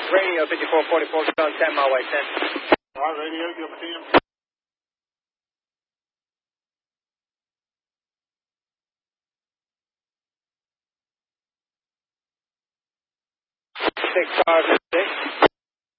Radio 5444, on 10 mile way, 10. All right, radio, give 10. 656.